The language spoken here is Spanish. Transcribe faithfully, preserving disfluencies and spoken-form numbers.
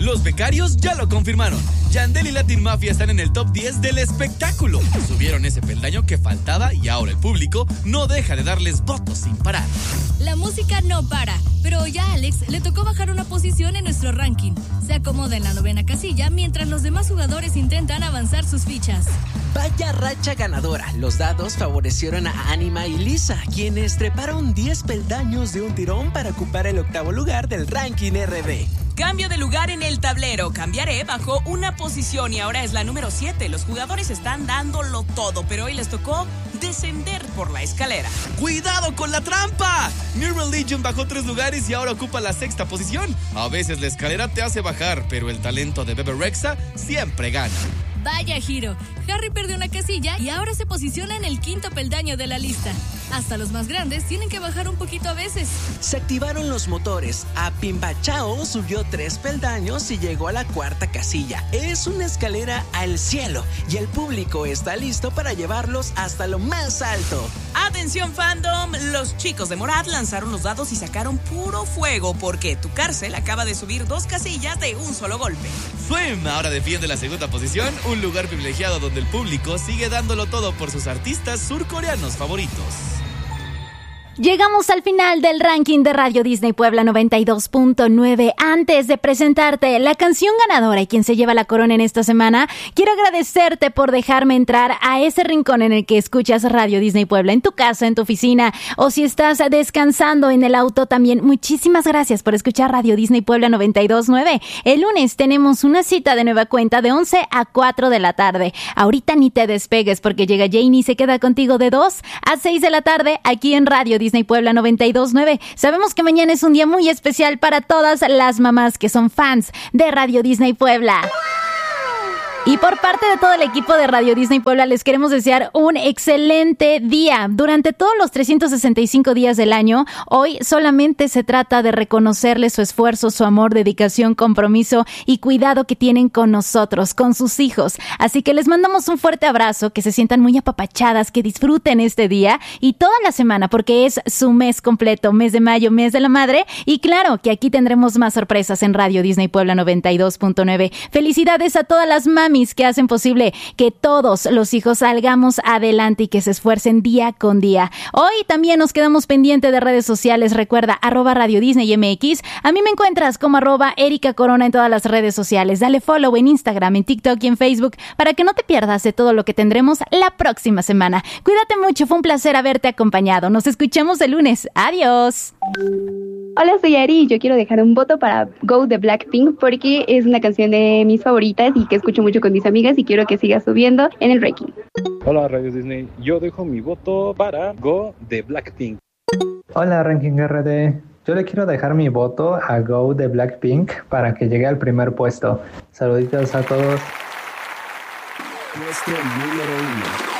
Los becarios ya lo confirmaron. Yandel y Latin Mafia están en el top diez del espectáculo. Subieron ese peldaño que faltaba y ahora el público no deja de darles votos sin parar. La música no para, pero ya a Alex le tocó bajar una posición en nuestro ranking. Se acomoda en la novena casilla mientras los demás jugadores intentan avanzar sus fichas. Vaya racha ganadora. Los dados favorecieron a Anima y Lisa, quienes treparon diez peldaños de un tirón para ocupar el octavo lugar del ranking R D. Cambio de lugar en el tablero. Cambiaré bajó una posición y ahora es la número siete. Los jugadores están dándolo todo, pero hoy les tocó descender por la escalera. ¡Cuidado con la trampa! New Religion bajó tres lugares y ahora ocupa la sexta posición. A veces la escalera te hace bajar, pero el talento de Bebe Rexha siempre gana. Vaya giro. Harry perdió una casilla y ahora se posiciona en el quinto peldaño de la lista. Hasta los más grandes tienen que bajar un poquito a veces. Se activaron los motores. A Pimbachao subió tres peldaños y llegó a la cuarta casilla. Es una escalera al cielo y el público está listo para llevarlos hasta lo más alto. Atención fandom, los chicos de Morat lanzaron los dados y sacaron puro fuego porque Tu Cárcel acaba de subir dos casillas de un solo golpe. Swim ahora defiende la segunda posición, un lugar privilegiado donde el público sigue dándolo todo por sus artistas surcoreanos favoritos. Llegamos al final del ranking de Radio Disney Puebla noventa y dos punto nueve. Antes de presentarte la canción ganadora y quien se lleva la corona en esta semana, quiero agradecerte por dejarme entrar a ese rincón en el que escuchas Radio Disney Puebla, en tu casa, en tu oficina, o si estás descansando en el auto también. Muchísimas gracias por escuchar Radio Disney Puebla noventa y dos punto nueve. El lunes tenemos una cita de nueva cuenta de once a cuatro de la tarde. Ahorita ni te despegues porque llega Janie y se queda contigo de dos a seis de la tarde aquí en Radio Disney Puebla noventa y dos punto nueve. Sabemos que mañana es un día muy especial para todas las mamás que son fans de Radio Disney Puebla. Y por parte de todo el equipo de Radio Disney Puebla les queremos desear un excelente día. Durante todos los trescientos sesenta y cinco días del año, hoy solamente se trata de reconocerles su esfuerzo, su amor, dedicación, compromiso y cuidado que tienen con nosotros, con sus hijos. Así que les mandamos un fuerte abrazo, que se sientan muy apapachadas, que disfruten este día y toda la semana porque es su mes completo, mes de mayo, mes de la madre. Y claro que aquí tendremos más sorpresas en Radio Disney Puebla noventa y dos punto nueve. Felicidades a todas las mamis que hacen posible que todos los hijos salgamos adelante y que se esfuercen día con día. Hoy también nos quedamos pendientes de redes sociales. Recuerda, arroba Radio Disney M X. A mí me encuentras como arroba Erika Corona en todas las redes sociales. Dale follow en Instagram, en TikTok y en Facebook para que no te pierdas de todo lo que tendremos la próxima semana. Cuídate mucho, fue un placer haberte acompañado. Nos escuchamos el lunes. Adiós. Hola, soy Ari y yo quiero dejar un voto para Go de Blackpink porque es una canción de mis favoritas y que escucho mucho con mis amigas y quiero que siga subiendo en el ranking. Hola Radio Disney, yo dejo mi voto para Go de Blackpink. Hola Ranking R D, yo le quiero dejar mi voto a Go de Blackpink para que llegue al primer puesto. Saluditos a todos. Nuestro número uno.